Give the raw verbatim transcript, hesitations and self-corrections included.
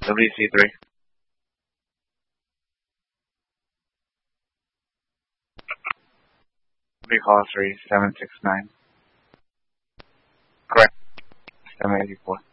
W C three. Recall three, seven six nine. Correct. seven eighty-four.